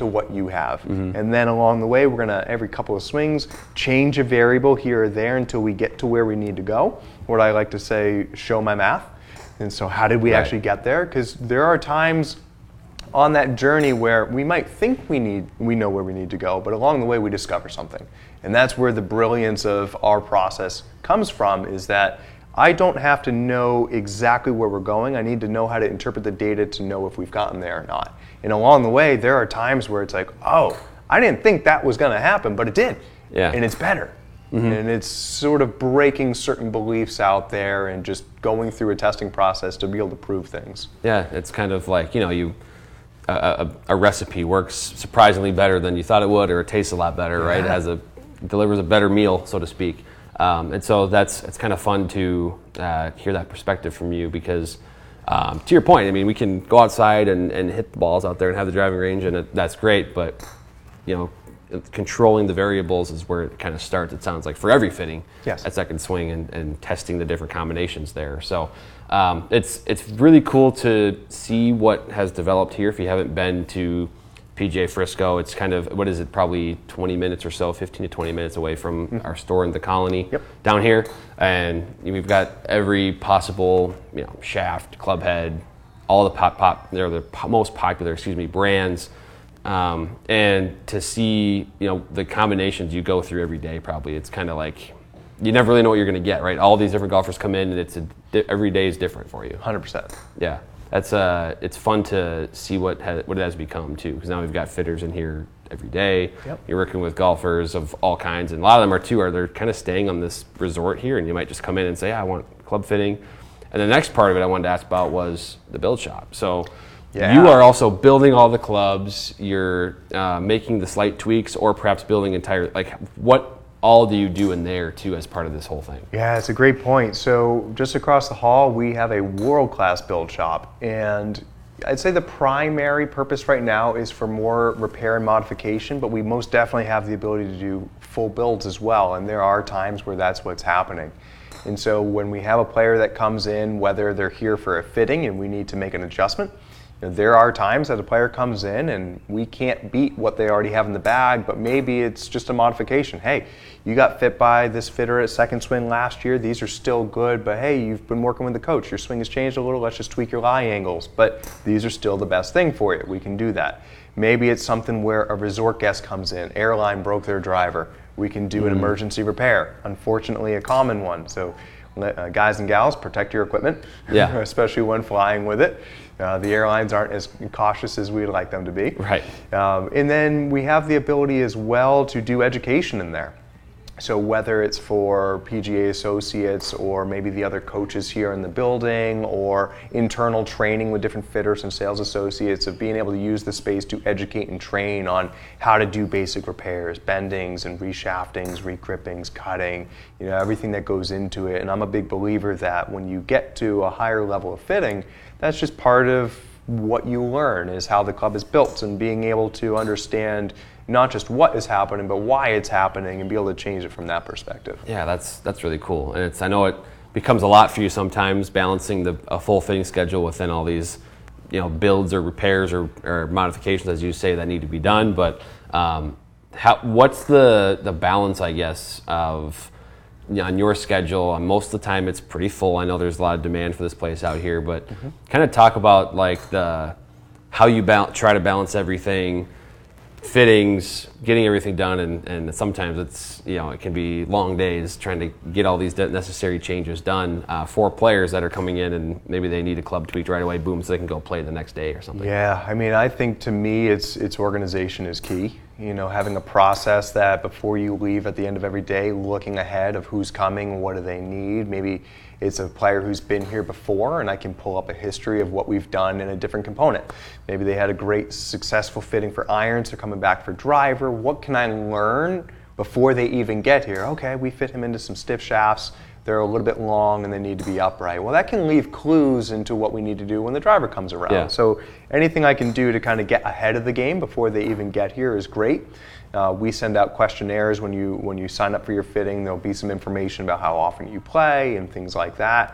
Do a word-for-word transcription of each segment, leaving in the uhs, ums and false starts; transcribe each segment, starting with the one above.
to what you have. Mm-hmm. And then along the way, we're going to, every couple of swings, change a variable here or there until we get to where we need to go. What I like to say, show my math. And so how did we right. actually get there? Because there are times on that journey where we might think we need, we know where we need to go, but along the way we discover something. And that's where the brilliance of our process comes from, is that I don't have to know exactly where we're going. I need to know how to interpret the data to know if we've gotten there or not. And along the way, there are times where it's like, oh, I didn't think that was going to happen, but it did. Yeah. And it's better. Mm-hmm. And it's sort of breaking certain beliefs out there and just going through a testing process to be able to prove things. Yeah, it's kind of like, you know, you a, a, a recipe works surprisingly better than you thought it would, or it tastes a lot better, yeah. right? It has a delivers a better meal, so to speak. Um, and so that's it's kind of fun to uh, hear that perspective from you, because um, to your point, I mean, we can go outside and, and hit the balls out there and have the driving range, and it, that's great. But you know, controlling the variables is where it kind of starts. It sounds like for every fitting yes. at second swing, and, and testing the different combinations there. So um, it's it's really cool to see what has developed here. If you haven't been to P G A Frisco, it's kind of, what is it, probably twenty minutes or so, fifteen to twenty minutes away from mm-hmm. our store in the Colony yep. down here. And we've got every possible, you know, shaft, club head, all the pop, pop, they're the most popular, excuse me, brands. Um, and to see, you know, the combinations you go through every day, probably, it's kind of like, you never really know what you're going to get, right? All these different golfers come in, and it's a, every day is different for you. one hundred percent. Yeah. That's uh, it's fun to see what has, what it has become too, because now we've got fitters in here every day. Yep. You're working with golfers of all kinds, and a lot of them are too are they're kind of staying on this resort here, and you might just come in and say, I want club fitting. And the next part of it I wanted to ask about was the build shop. So yeah. you are also building all the clubs. You're uh, making the slight tweaks, or perhaps building entire, like what all do you do in there too as part of this whole thing? Yeah, it's a great point. So just across the hall, we have a world-class build shop, and I'd say the primary purpose right now is for more repair and modification, but we most definitely have the ability to do full builds as well, and there are times where that's what's happening. And so when we have a player that comes in, whether they're here for a fitting and we need to make an adjustment, there are times that a player comes in and we can't beat what they already have in the bag, but maybe it's just a modification. Hey, you got fit by this fitter at second swing last year. These are still good, but hey, you've been working with the coach. Your swing has changed a little. Let's just tweak your lie angles. But these are still the best thing for you. We can do that. Maybe it's something where a resort guest comes in. Airline broke their driver. We can do mm-hmm. an emergency repair. Unfortunately, a common one. So uh, guys and gals, protect your equipment, yeah. especially when flying with it. Uh, the airlines aren't as cautious as we'd like them to be. Right. Um, and then we have the ability as well to do education in there. So whether it's for P G A associates or maybe the other coaches here in the building, or internal training with different fitters and sales associates, of being able to use the space to educate and train on how to do basic repairs, bendings and reshaftings, recryppings, cutting, you know, everything that goes into it. And I'm a big believer that when you get to a higher level of fitting, that's just part of what you learn, is how the club is built, and being able to understand not just what is happening, but why it's happening, and be able to change it from that perspective. Yeah, that's that's really cool. And it's I know it becomes a lot for you sometimes, balancing the a full fitting schedule within all these, you know, builds or repairs or, or modifications, as you say, that need to be done. But um, how what's the the balance, I guess, of, you know, on your schedule? And most of the time it's pretty full. I know there's a lot of demand for this place out here, but mm-hmm. kind of talk about like the how you ba- try to balance everything, fittings, getting everything done, and, and sometimes it's, you know, it can be long days trying to get all these necessary changes done uh, for players that are coming in and maybe they need a club tweaked right away, boom, so they can go play the next day or something. Yeah, I mean, I think to me it's it's organization is key. You know, having a process that before you leave at the end of every day, looking ahead of who's coming, what do they need. Maybe it's a player who's been here before, and I can pull up a history of what we've done in a different component. Maybe they had a great successful fitting for irons, they're coming back for driver. What can I learn before they even get here? Okay, we fit him into some stiff shafts. They're a little bit long and they need to be upright. Well, that can leave clues into what we need to do when the driver comes around. Yeah. So anything I can do to kind of get ahead of the game before they even get here is great. Uh, we send out questionnaires when you when you sign up for your fitting. There'll be some information about how often you play and things like that.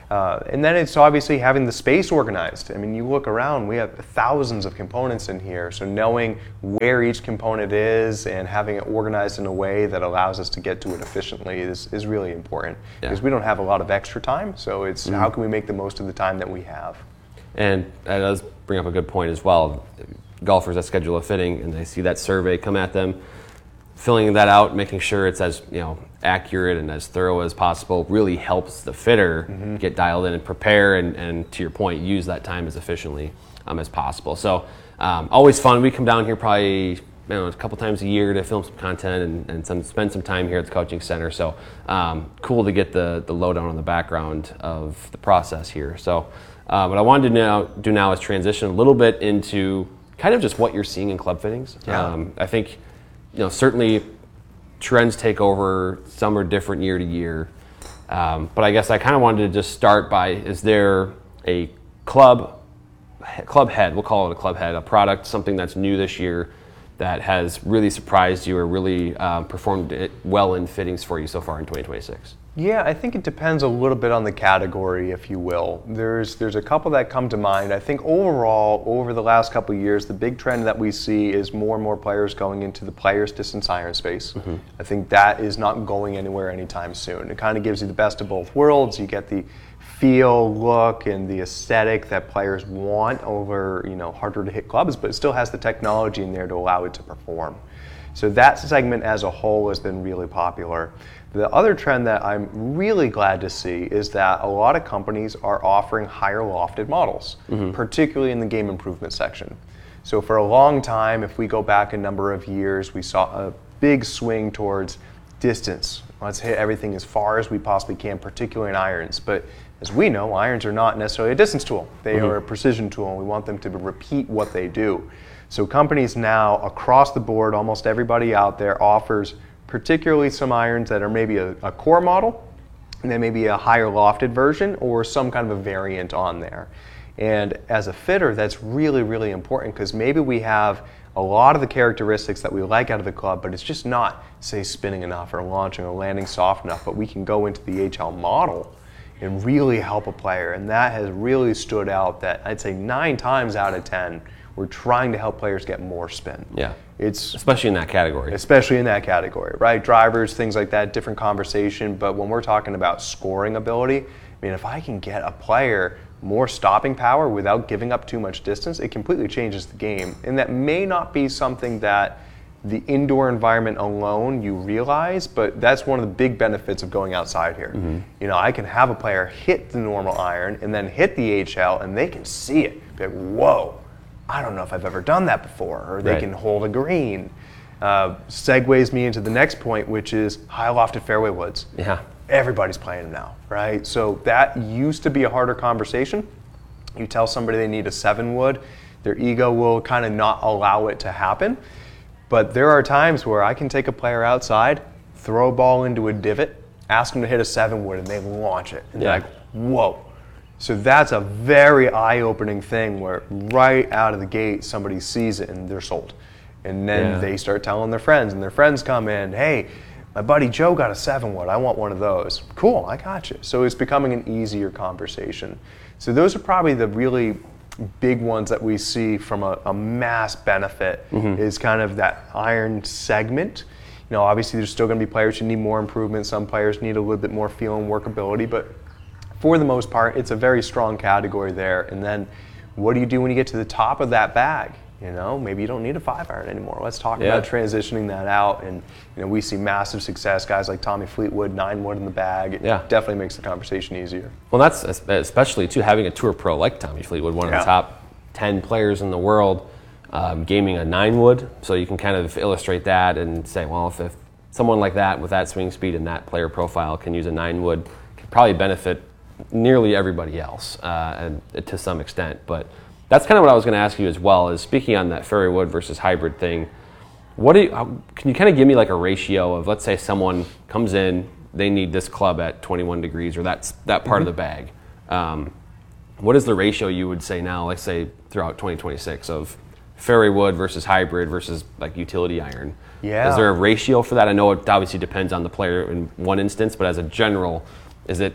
Uh, and then it's obviously having the space organized. I mean, you look around, we have thousands of components in here, so knowing where each component is and having it organized in a way that allows us to get to it efficiently is, is really important. Yeah. Because we don't have a lot of extra time, so it's Mm-hmm. how can we make the most of the time that we have. And that does bring up a good point as well. Golfers that schedule a fitting and they see that survey come at them, filling that out, making sure it's as you know accurate and as thorough as possible really helps the fitter mm-hmm. get dialed in and prepare and, and to your point, use that time as efficiently um, as possible. So um, always fun. We come down here probably I don't know, a couple times a year to film some content and, and some, spend some time here at the coaching center. So um, cool to get the, the lowdown on the background of the process here. So uh, what I wanted to now, do now is transition a little bit into kind of just what you're seeing in club fittings. Yeah. Um, I think you know certainly trends take over. Some are different year to year. Um, but I guess I kind of wanted to just start by, is there a club, club head, we'll call it a club head, a product, something that's new this year that has really surprised you or really uh, performed it well in fittings for you so far in twenty twenty-six? Yeah, I think it depends a little bit on the category, if you will. There's there's a couple that come to mind. I think overall, over the last couple of years, the big trend that we see is more and more players going into the players' distance iron space. Mm-hmm. I think that is not going anywhere anytime soon. It kind of gives you the best of both worlds. You get the feel, look, and the aesthetic that players want over, you know, harder to hit clubs, but it still has the technology in there to allow it to perform. So that segment as a whole has been really popular. The other trend that I'm really glad to see is that a lot of companies are offering higher lofted models, mm-hmm. particularly in the game improvement section. So for a long time, if we go back a number of years, we saw a big swing towards distance. Let's hit everything as far as we possibly can, particularly in irons. But as we know, irons are not necessarily a distance tool. They mm-hmm. are a precision tool, and we want them to repeat what they do. So companies now, across the board, almost everybody out there offers particularly some irons that are maybe a, a core model, and then maybe a higher lofted version or some kind of a variant on there. And as a fitter, that's really, really important because maybe we have a lot of the characteristics that we like out of the club, but it's just not, say, spinning enough or launching or landing soft enough, but we can go into the H L model and really help a player. And that has really stood out that I'd say nine times out of ten, we're trying to help players get more spin. Yeah. It's especially in that category. Especially in that category, right? Drivers, things like that, different conversation. But when we're talking about scoring ability, I mean, if I can get a player more stopping power without giving up too much distance, it completely changes the game. And that may not be something that the indoor environment alone you realize, but that's one of the big benefits of going outside here. Mm-hmm. You know, I can have a player hit the normal iron and then hit the H L, and they can see it. Be like, whoa. I don't know if I've ever done that before, or they right. can hold a green. Uh, segues me into the next point, which is high lofted fairway woods. Yeah. Everybody's playing them now, right? So that used to be a harder conversation. You tell somebody they need a seven wood, their ego will kind of not allow it to happen. But there are times where I can take a player outside, throw a ball into a divot, ask them to hit a seven wood, and they launch it. And yeah. they're like, whoa. So that's a very eye-opening thing where right out of the gate somebody sees it and they're sold. And then yeah. they start telling their friends, and their friends come in, hey, my buddy Joe got a seven wood, I want one of those. Cool, I got you. So it's becoming an easier conversation. So those are probably the really big ones that we see from a, a mass benefit mm-hmm. is kind of that iron segment. You know, obviously there's still going to be players who need more improvement. Some players need a little bit more feel and workability, but for the most part, it's a very strong category there. And then what do you do when you get to the top of that bag? You know, maybe you don't need a five iron anymore. Let's talk yeah. about transitioning that out. And, you know, we see massive success, guys like Tommy Fleetwood, nine wood in the bag. It yeah. definitely makes the conversation easier. Well, that's especially, too, having a tour pro like Tommy Fleetwood, one of yeah. the top ten players in the world, um, gaming a nine wood. So you can kind of illustrate that and say, well, if, if someone like that with that swing speed and that player profile can use a nine wood, can probably benefit nearly everybody else, uh, and to some extent. But that's kind of what I was going to ask you as well. Is speaking on that fairway wood versus hybrid thing. What do you, how, can you kind of give me like a ratio of, let's say someone comes in, they need this club at twenty-one degrees or that's that part mm-hmm. of the bag. Um, what is the ratio you would say now, let's say throughout twenty twenty-six, of fairway wood versus hybrid versus like utility iron? Yeah. Is there a ratio for that? I know it obviously depends on the player in one instance, but as a general, is it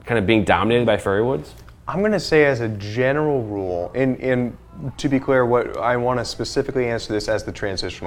kind of being dominated by fairy woods? I'm going to say as a general rule, and, and to be clear, what I want to specifically answer this as the transitional